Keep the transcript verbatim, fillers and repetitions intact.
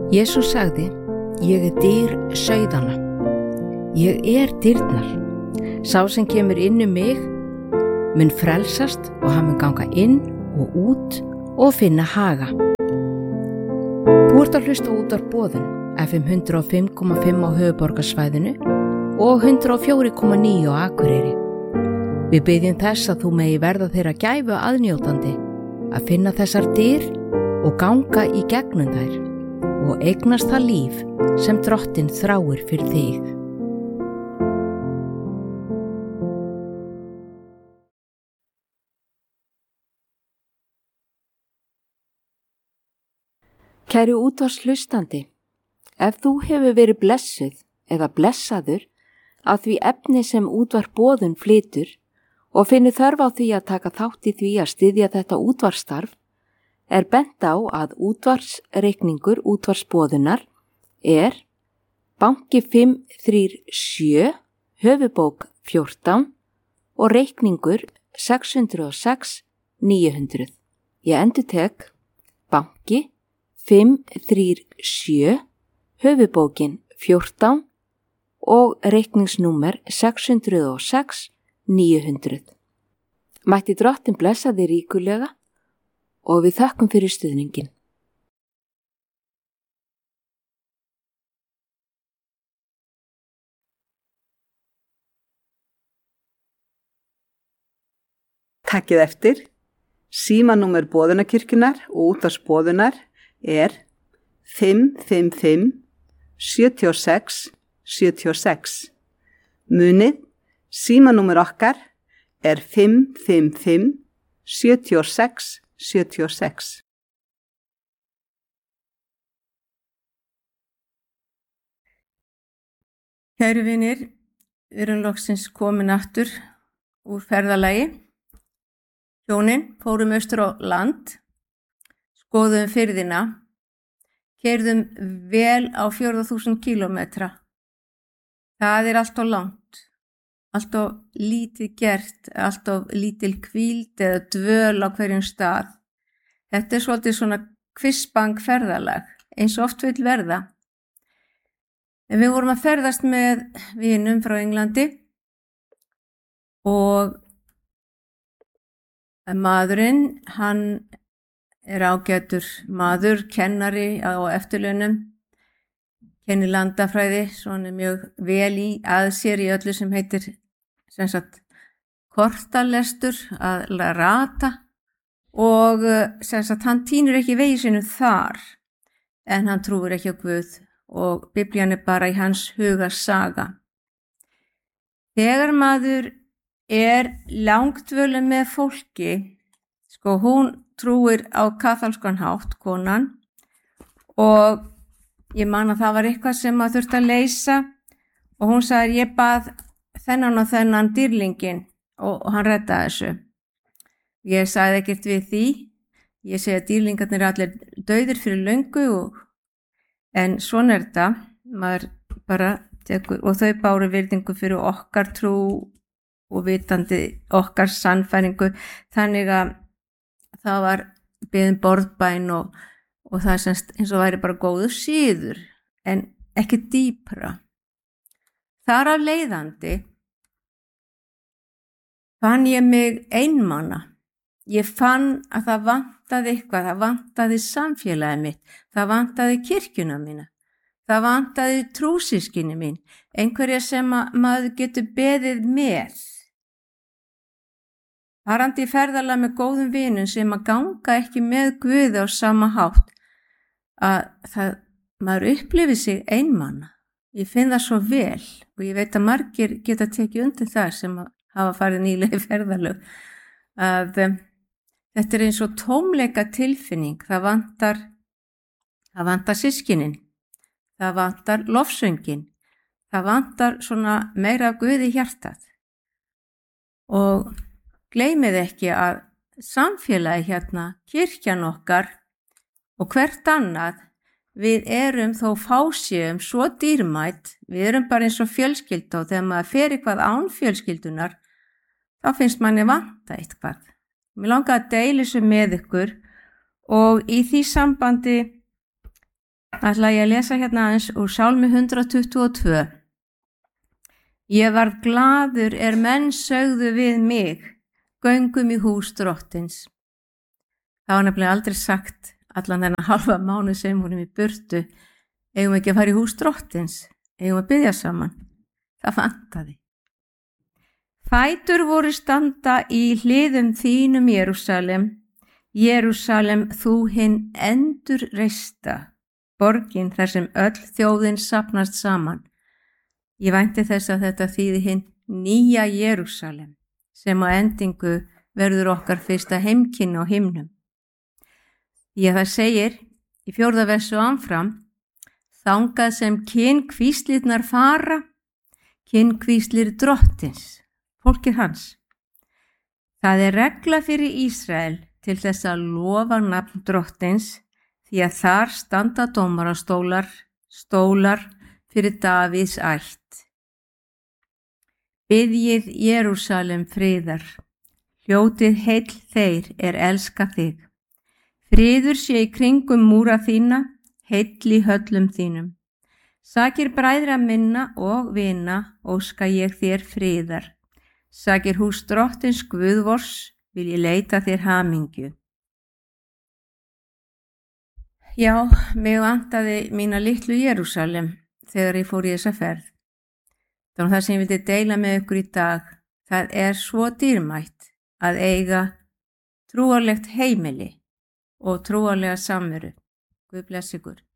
Jesús sagði, ég er dyr sauðanna. Ég er dyrnar. Sá sem kemur inn um mig mun frelsast og hann mun ganga inn og út og finna haga. Þú ert að hlusta út á Boðun, F M hundrað og fimm komma fimm á höfuðborgarsvæðinu og hundrað og fjögur komma níu á Akureyri. Við biðjum þess að þú megi verða þeirra gæfu aðnjótandi að finna þessar dyr og ganga í gegnum þær og eignast það líf sem Drottinn þráir fyrir þig. Kæru útvarpshlustandi, ef þú hefur verið blessuð eða blessaður af því efni sem útvarp Boðun flytur og finnur þörf á því að taka þátt í því að styðja þetta útvarpsstarf, er bent á að útvarpsreikningur útvarpsboðunar er banki fimm þrjú sjö, höfubók fjórtán og reikningur sex hundruð og sex níu hundruð. Ég endurtek banki fimm þrjú sjö, höfubókin fjórtán og reikningsnúmer sex hundruð og sex níu hundruð. Mætti Drottinn blessa þig ríkulega og við þökkum fyrir stuðningin. Takkið eftir, símanúmer Boðunarkirkjunnar og útvarpsboðunar er fimm fimm fimm sjö sex sjö sex. Munið, símanúmer okkar er fimm fimm fimm sjö sex sjö sex. Kæru vinir, við erum loksins komin aftur úr ferðalagi. Hjónin fórum austur á land, skoðum firðina, keyrðum vel á fjórða þúsund kílómetra. Það er allt of langt, allt of lítið gert, allt of lítil hvíld eða dvöl á hverjum stað. Þetta er svolítið svona kvissbang ferðalag, eins og oft vill verða. En við vorum að ferðast með vinum frá Englandi og maðurinn, hann er ágætur maður, kennari á eftirlaunum, kennir landafræði, svo hann er mjög vel í að sér í öllu sem heitir sem sagt kortalestur, að rata og sem sagt hann tínur ekki vegi sinu þar, en hann trúir ekki á Guð og Biblían er bara í hans huga saga. Þegar maður er langdvölum með fólki, sko hún trúir á kaþólskan hátt, konan, og ég man að það var eitthvað sem maður þurfti að leysa og hún sagði ég bað þennan og þennan dýrlingin og, og hann reddaði þessu. Ég sagði ekkert við því, ég segi að dýrlingarnir er allir dauðir fyrir löngu og, en svona er þetta, maður bara tekur, og þau báru virðingu fyrir okkar trú og vitandi okkar sannfæringu, þannig að það var beðin borðbæn og, og það er semst eins og væri bara góður síður, en ekki dýpra. Þar af leiðandi fann ég mig einmana. Ég fann að það vantaði eitthvað, það vantaði samfélagið mitt, það vantaði kirkjuna mína, það vantaði trúsískinni mín, einhverja sem maður getur beðið með. Farandi í ferðalag með góðum vinum sem að ganga ekki með Guði á sama hátt, að það, maður upplifir sig einmana. Ég finn það svo vel og ég veit að margir geta tekið undir það sem hafa farið nýlega í ferðalög, að um, þetta er eins og tómleika tilfinning, það vantar, það vantar systkinin, það vantar lofsöngin, það vantar svona meira af Guði í hjartað. Og gleymið ekki að samfélagi hérna, kirkjan okkar og hvert annað, við erum þó fáséum svo dýrmætt, við erum bara eins og fjölskylda og þegar maður fer eitthvað án fjölskyldunar, þá finnst manni vanta eitthvað. Mér langar að deila þessu með ykkur og í því sambandi ætla ég að lesa hérna aðeins úr Sálmi hundrað tuttugu og tvö. Ég varð glaður er menn sögðu við mig, göngum í hús drottins. Það var nefnilega aldrei sagt allan þennan halva mánuð sem vorum í burtu, eigum ekki að fara í hús drottins, eigum að biðja saman. Það vantaði. Fætur voru standa í hliðum þínum Jerúsalem, Jerúsalem þú hinn endur reista, borgin þar sem öll þjóðin safnast saman. Ég vænti þess að þetta þýði hinn nýja Jerúsalem, sem á endingu verður okkar fyrsta heimkynni á himnum. Því að það segir í fjórða versu áfram, þangað sem kynkvíslirnar fara, kynkvíslir drottins, fólkið hans. Það er regla fyrir Ísrael til þess að lofa nafn drottins, því að þar standa dómarastólar, stólar fyrir Davíðs ætt. Biðjið Jerúsalem friðar, hljótið heill þeir er elska þig. Friður sé í kringum múra þína, heill í höllum þínum. Sakir bræðra minna og vina, óska ég þér friðar. Sakir hús drottins Guðvors, vil ég leita þér hamingju. Já, mig vantaði mína litlu Jerúsalem þegar ég fór í þessa ferð. Þannig það sem ég vildi deila með ykkur í dag, það er svo dýrmætt að eiga trúarlegt heimili og trúarlega samveru. Guð bless ykkur.